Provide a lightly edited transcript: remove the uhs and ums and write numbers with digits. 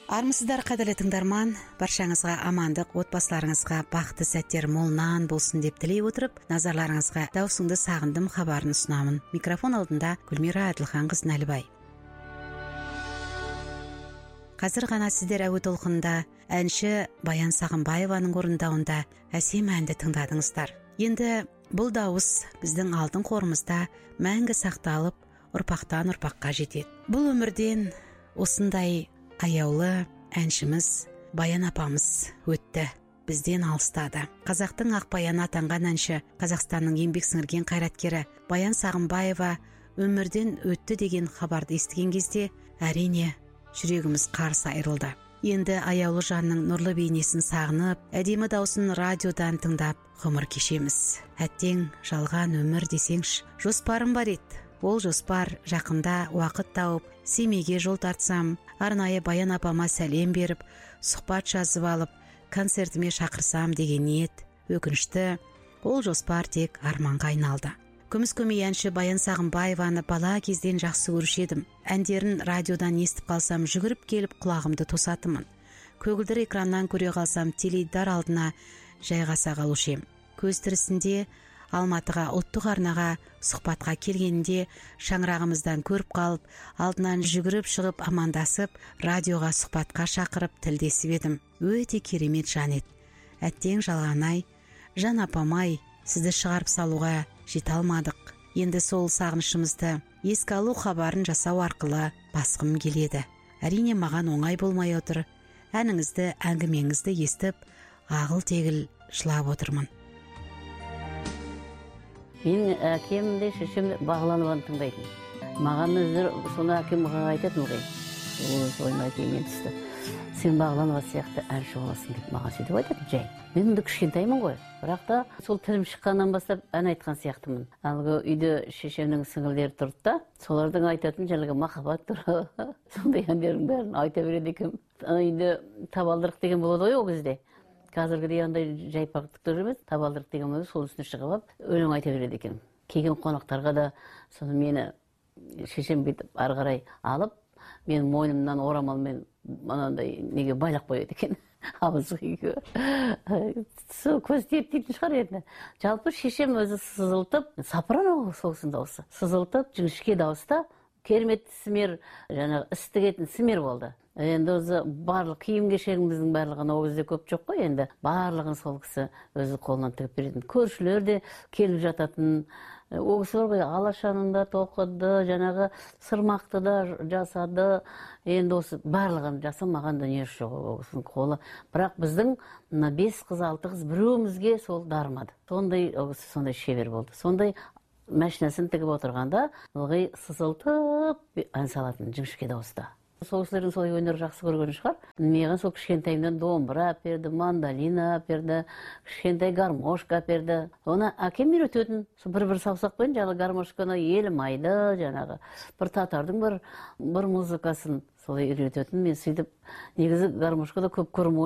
Армысыздар, қадірлі тыңдарман, баршаңызға амандық, отбасыларыңызға бақытты сәттер молынан болсын деп тілей отырып, назарларыңызға даусыңды сағындым хабарын ұсынамын. Микрофон алдында Гүлмира Әділханқызы Нәлібай. Қазір ғана сіздер әуе толқынында әнші Баян Сағынбаеваның орындауында әсем әнді тыңдадыңыздар. Енді бұл дауыс біздің алтын қорымызда мәңгі сақталып, ұрпақтан ұрпаққа жетеді. Бұл өмірден осындай аяулы әншіміз Баян апамыз өтті, бізден алыстады. Қазақтың Ақбаяны атанған әнші, Қазақстанның еңбек сіңірген қайраткері Баян Сағынбаева өмірден өтті деген хабарды естіген кезде әрине жүрегіміз қарс айрылды. Енді аяулы жанның нұрлы бейнесін сағынып, әдемі даусын радиодан тыңдап ғұмыр кешеміз. Әттең жалған өмір десеңші, жоспарым бар еді. Ол жоспар жақында уақыт тауып, Семейге жол тартсам, арнайы Баян апама сәлем беріп, сұхбат жазып алып, концертіме шақырсам деген ниет. Өкінішті, ол жоспар тек арманға айналды. Күміс көмей әнші Баян Сағынбаеваны бала кезден жақсы көруші едім. Әндерін радиодан естіп қалсам, жүгіріп келіп құлағымды тосатымын. Көгілдір экраннан көре қалсам, теледидар алдына жайғаса қалушы ем. Көз тірісінде Алматыға ұлттық арнаға сұхбатқа келгенде шаңырағымыздан көріп қалып, алдынан жүгіріп шығып амандасып, радиоға сұхбатқа шақырып тілдесіп едім. Өте керемет жан еді. Әттең жалғанай, жан апамай, сізді шығарып салуға жете алмадық. Енді сол сағынышымызды еске алу хабарын жасау арқылы басқым келеді. Әрине маған оңай болмай отыр. Әніңізді, әңгімеңізді естіп, ағыл-тегіл жылап отырмын. Мен әкем де шешем бағлануын тыңдайтын. Маған өздері соны әкем маған айтатын ғой. Ойыма келген түсті. Сен бағлануы сияқты әнші боласың деп маған сөйтіп айтатын жай. Мен де кішкентаймын ғой. Бірақ та сол тілім шыққаннан бастап ән айтқан сияқтымын. Алғы үйде шешемнің сіңілдері тұрды да, солардың айтатын жаңағы махаббат туралы сондай әндердің бәрін айта береді екен. Үйде табалдырық деген болады ғой ол кезде. Қазіргідей андай жайпақтықтар емес, табалдырық деген болды, сол үстіне шығып алып, өлең айта береді екен. Келген қонақтарға да соны мені шешем бүйтіп ары қарай алып, мен мойнымнан орамалмен анандай неге байлап қояды екен. Ауызға. Сол көз тиіп дейтін шығар енді. Жалпы шешем өзі сызылтып, сопрано соғысын дауысы. Сызылтып, жіңішке дауыста керемет сімер, жаңағы істігетін сімер болды. Енді өзі барлық киім кешегіміздің барлығын ол кезде көп жоқ қой, енді барлығын сол кісі өзі қолынан тігіп беретін. Көршілер де келіп жататын. Ол кісі бар ғой, алашанын да тоқыды, жаңағы сырмақты да жасады. Енді осы барлығын жасамаған дүниесі жоқ ол кісінің қолы. Бірақ біздің 5 қыз 6 қыз біреуімізге сол дарымады. Сондай ол кісі сондай шебер болды. Сондай машинасын тігіп отырғанда ылғи сызылтып ән салатын жіңішке дауыста. Сол кісілердің сол өнер жақсы көрген шығар. Маған сол кішкентайымнан домбыра әперді, мандолина әперді, кішкентай гармошка әперді. Оны әкем үйрететін. Бір саусақпен жаңағы гармошканы елімайды, жаңағы бір татардың бір музыкасын солай үйрететін. Мен сөйтіп негізі гармошкада көп көрмей